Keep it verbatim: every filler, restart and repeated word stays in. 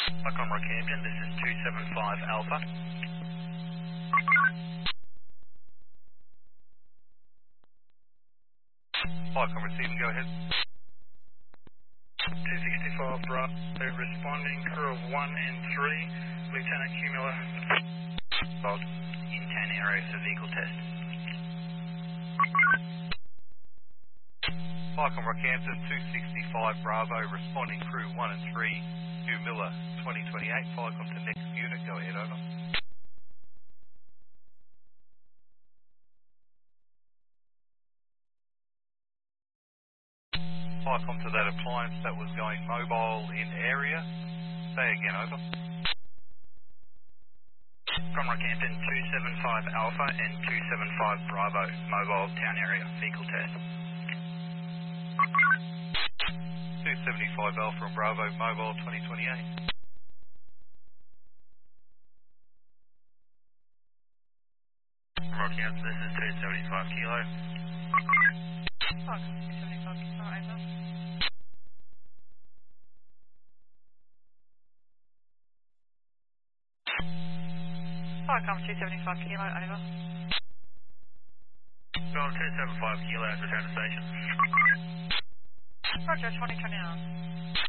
Welcome, Rockhampton. This is two seven five Alpha. Welcome, receiving, go ahead. two sixty-five Bravo, responding crew of one and three, Lieutenant Cumula. Log in ten area for vehicle test. Welcome, Rockhampton, two sixty-five Bravo, responding crew one and three, Hugh Miller, twenty twenty-eight, welcome to next unit, go ahead, over. Welcome to that appliance that was going mobile in area, say again, over. From Rockhampton, two seven five Alpha and two seven five Bravo, mobile town area, vehicle test. two seventy-five Alpha and Bravo, mobile twenty twenty-eight. Rockhampton, this is two seventy-five Kilo. Welcome, two seventy-five Kilo, over. Welcome, two seventy-five Kilo, over. Go two seven five Kilo, return to station. Roger, twenty twenty-nine.